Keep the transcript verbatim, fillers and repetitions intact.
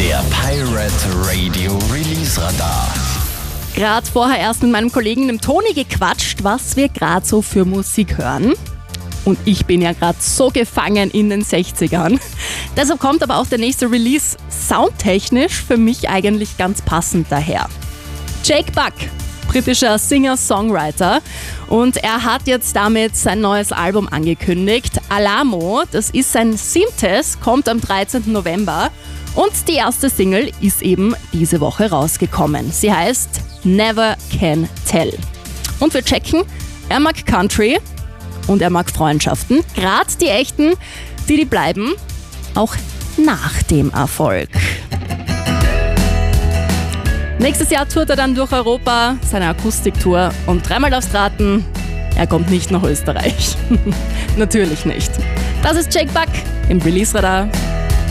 Der Pirate Radio Release Radar. Gerade vorher erst mit meinem Kollegen, dem Toni, gequatscht, was wir gerade so für Musik hören. Und ich bin ja gerade so gefangen in den sechzigern. Deshalb kommt aber auch der nächste Release soundtechnisch für mich eigentlich ganz passend daher. Jake Buck, britischer Singer-Songwriter, und er hat jetzt damit sein neues Album angekündigt. Alamo, das ist sein siebtes, kommt am dreizehnten November und die erste Single ist eben diese Woche rausgekommen. Sie heißt Never Can Tell. Und wir checken, er mag Country und er mag Freundschaften, gerade die echten, die die bleiben, auch nach dem Erfolg. Nächstes Jahr tourt er dann durch Europa, seine Akustiktour, und dreimal aufs Raten, er kommt nicht nach Österreich. Natürlich nicht. Das ist Jake Buck im Release Radar.